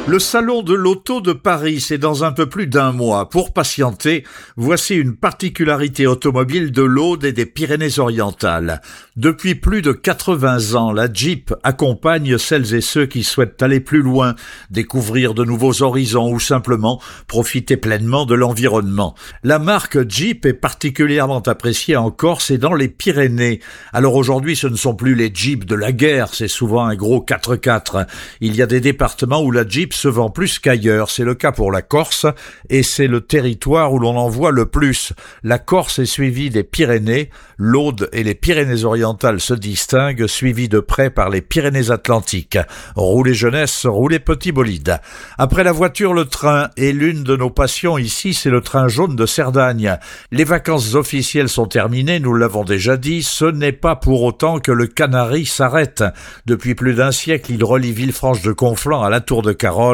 Le salon de l'auto de Paris, c'est dans un peu plus d'un mois. Pour patienter, voici une particularité automobile de l'Aude et des Pyrénées-Orientales. Depuis plus de 80 ans, la Jeep accompagne celles et ceux qui souhaitent aller plus loin, découvrir de nouveaux horizons ou simplement profiter pleinement de l'environnement. La marque Jeep est particulièrement appréciée en Corse et dans les Pyrénées. Alors aujourd'hui, ce ne sont plus les Jeeps de la guerre, c'est souvent un gros 4x4. Il y a des départements où la Jeep se vend plus qu'ailleurs, c'est le cas pour la Corse et c'est le territoire où l'on en voit le plus. La Corse est suivie des Pyrénées, l'Aude et les Pyrénées-Orientales se distinguent, suivies de près par les Pyrénées-Atlantiques. Roulez jeunesse, roulez petit bolide. Après la voiture, le train, et l'une de nos passions ici, c'est le train jaune de Cerdagne. Les vacances officielles sont terminées, nous l'avons déjà dit, ce n'est pas pour autant que le Canari s'arrête. Depuis plus d'un siècle, il relie Villefranche de Conflans à la Tour de Carol,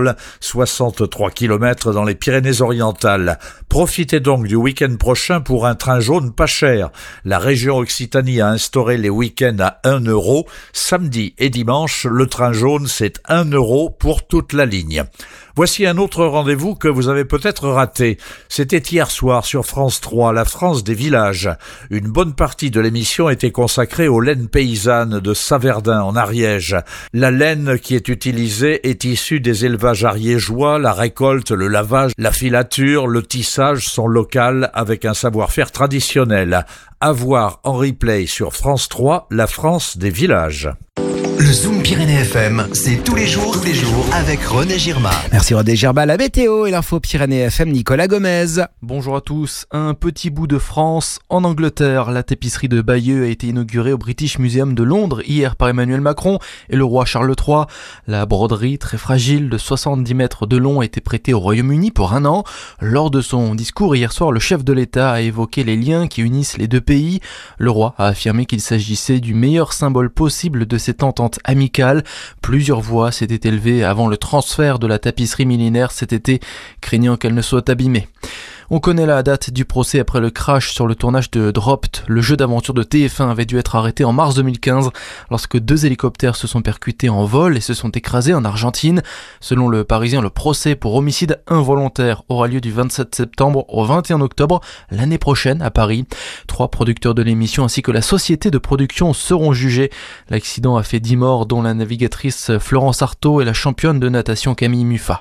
63 km dans les Pyrénées-Orientales. Profitez donc du week-end prochain pour un train jaune pas cher. La région Occitanie a instauré les week-ends à 1 €. Samedi et dimanche, le train jaune, c'est 1 € pour toute la ligne. Voici un autre rendez-vous que vous avez peut-être raté. C'était hier soir sur France 3, la France des villages. Une bonne partie de l'émission était consacrée aux laines paysannes de Saverdin en Ariège. La laine qui est utilisée est issue des élevages ariégeois. La récolte, le lavage, la filature, le tissage sont locales avec un savoir-faire traditionnel. À voir en replay sur France 3, la France des villages. Le Zoom Pyrénées FM, c'est tous les jours avec René Girma. Merci René Girma, la météo et l'info Pyrénées FM, Nicolas Gomez. Bonjour à tous. Un petit bout de France en Angleterre. La tapisserie de Bayeux a été inaugurée au British Museum de Londres hier par Emmanuel Macron et le roi Charles III. La broderie très fragile de 70 mètres de long a été prêtée au Royaume-Uni pour 1 an. Lors de son discours hier soir, le chef de l'État a évoqué les liens qui unissent les deux pays. Le roi a affirmé qu'il s'agissait du meilleur symbole possible de cette entente amicale. Plusieurs voix s'étaient élevées avant le transfert de la tapisserie millénaire cet été, craignant qu'elle ne soit abîmée. On connaît la date du procès après le crash sur le tournage de Dropped. Le jeu d'aventure de TF1 avait dû être arrêté en mars 2015 lorsque 2 hélicoptères se sont percutés en vol et se sont écrasés en Argentine. Selon le Parisien, le procès pour homicide involontaire aura lieu du 27 septembre au 21 octobre l'année prochaine à Paris. 3 producteurs de l'émission ainsi que la société de production seront jugés. L'accident a fait 10 morts dont la navigatrice Florence Artaud et la championne de natation Camille Muffat.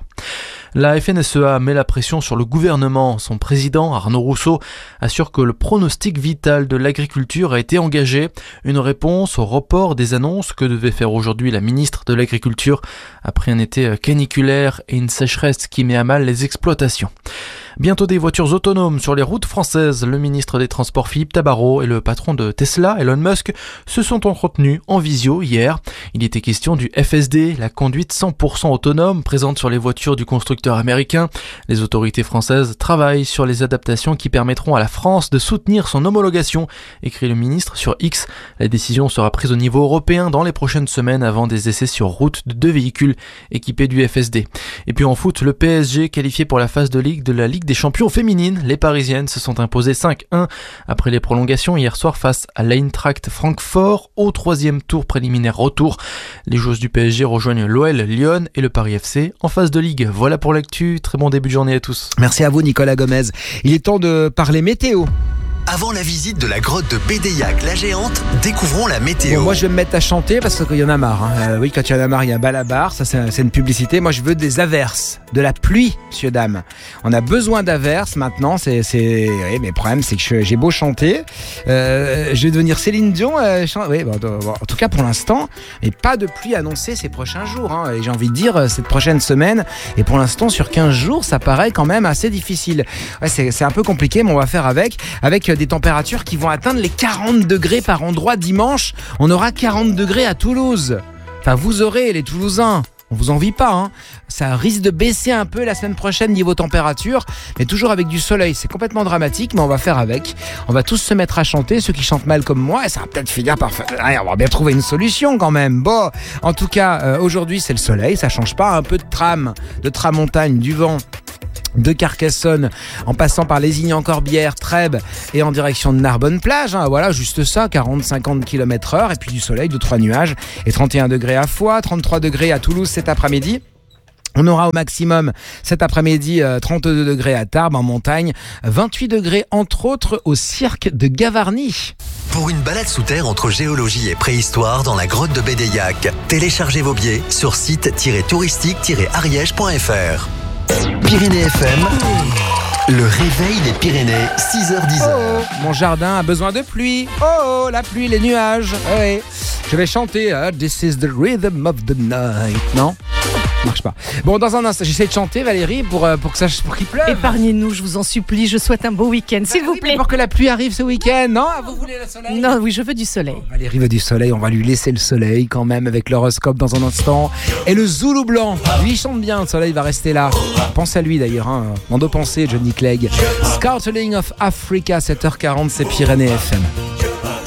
La FNSEA met la pression sur le gouvernement. Son président, Arnaud Rousseau, assure que le pronostic vital de l'agriculture a été engagé. Une réponse au report des annonces que devait faire aujourd'hui la ministre de l'Agriculture après un été caniculaire et une sécheresse qui met à mal les exploitations. Bientôt des voitures autonomes sur les routes françaises. Le ministre des Transports Philippe Tabarot et le patron de Tesla, Elon Musk, se sont entretenus en visio hier. Il était question du FSD, la conduite 100% autonome présente sur les voitures du constructeur américain. Les autorités françaises travaillent sur les adaptations qui permettront à la France de soutenir son homologation, écrit le ministre sur X. La décision sera prise au niveau européen dans les prochaines semaines avant des essais sur route de 2 véhicules équipés du FSD. Et puis en foot, le PSG qualifié pour la phase de Ligue de la Ligue des champions féminines. Les Parisiennes se sont imposées 5-1 après les prolongations hier soir face à l'Eintracht Francfort au 3e tour préliminaire retour. Les joueuses du PSG rejoignent l'OL, Lyon et le Paris FC en phase de Ligue. Voilà pour l'actu. Très bon début de journée à tous. Merci à vous Nicolas Gomez. Il est temps de parler météo. Avant la visite de la grotte de Pédéiac, la géante, découvrons la météo. Bon, moi je vais me mettre à chanter parce qu'il y en a marre. Oui, quand il y en a marre, il y a un bal à bar. Ça, c'est une publicité. Moi, je veux des averses, de la pluie, messieurs, dames. On a besoin d'averses maintenant. Oui, mais le problème, c'est que j'ai beau chanter. Je vais devenir Céline Dion. Oui, en tout cas, pour l'instant, mais pas de pluie annoncée ces prochains jours. Et j'ai envie de dire, cette prochaine semaine. Et pour l'instant, sur 15 jours, ça paraît quand même assez difficile. Ouais, c'est un peu compliqué, mais on va faire avec des températures qui vont atteindre les 40 degrés par endroit dimanche. On aura 40 degrés à Toulouse. Enfin, vous aurez les Toulousains. On vous envie pas, Ça risque de baisser un peu la semaine prochaine niveau température, mais toujours avec du soleil. C'est complètement dramatique, mais on va faire avec. On va tous se mettre à chanter, ceux qui chantent mal comme moi, et ça va peut-être finir par faire... On va bien trouver une solution quand même. Bon, en tout cas, aujourd'hui c'est le soleil, ça change pas. Un peu de tramontagne, du vent. De Carcassonne en passant par Lézignan-Corbière, Trèbes et en direction de Narbonne-Plage. Voilà, juste ça, 40-50 km/h et puis du soleil, 2-3 nuages et 31 degrés à Foix, 33 degrés à Toulouse cet après-midi. On aura au maximum cet après-midi 32 degrés à Tarbes en montagne, 28 degrés entre autres au cirque de Gavarnie. Pour une balade sous terre entre géologie et préhistoire dans la grotte de Bédéiac, téléchargez vos billets sur site-touristique-ariège.fr. Pyrénées FM, le réveil des Pyrénées, 6h-10h. Oh, mon jardin a besoin de pluie. Oh, la pluie, les nuages. Ouais. Je vais chanter This is the rhythm of the night. Non ? Marche pas. Bon, dans un instant, j'essaie de chanter, Valérie, pour qu'il pleuve. Épargnez-nous, je vous en supplie. Je souhaite un beau week-end, s'il vous plaît. Pour que la pluie arrive ce week-end, non ? Vous voulez le soleil ? Non, oui, je veux du soleil. Valérie veut du soleil, on va lui laisser le soleil quand même avec l'horoscope dans un instant. Et le Zoulou blanc, lui il chante bien, le soleil va rester là. Pense à lui d'ailleurs, Mando pensée, Johnny Clegg. Scoutling of Africa, 7h40, c'est Pyrénées FM.